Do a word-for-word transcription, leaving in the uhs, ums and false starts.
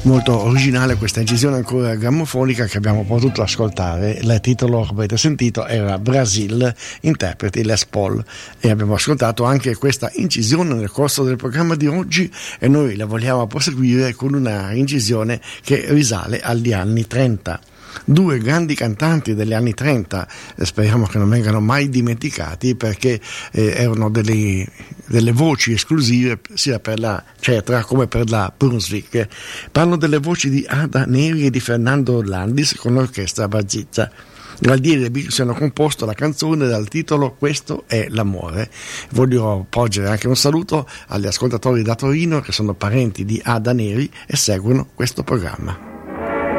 Molto originale questa incisione ancora grammofonica che abbiamo potuto ascoltare. Il titolo, come avete sentito, era Brasil, interpreti Les Paul, e abbiamo ascoltato anche questa incisione nel corso del programma di oggi, e noi la vogliamo proseguire con una incisione che risale agli anni trenta. Due grandi cantanti degli anni trenta, speriamo che non vengano mai dimenticati, perché eh, erano delle, delle voci esclusive sia per la Cetra come per la Brunswick. Parlo delle voci di Ada Neri e di Fernando Landis con l'orchestra Bazizza. Galdieri e Bixio hanno composto la canzone dal titolo Questo è l'amore. Voglio porgere anche un saluto agli ascoltatori da Torino che sono parenti di Ada Neri e seguono questo programma.